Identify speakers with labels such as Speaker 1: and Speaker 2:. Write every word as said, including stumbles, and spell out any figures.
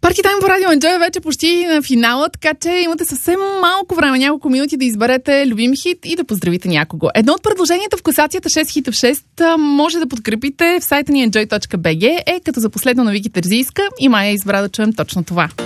Speaker 1: Парти Тайм по Радио Enjoy е вече почти на финала, така че имате съвсем малко време, няколко минути да изберете любим хит и да поздравите някого. Едно от предложенията в класацията шест хита в шест може да подкрепите в сайта ни enjoy точка би джи е като за последно на Вики Терзийска и Майя избра да чуем точно това.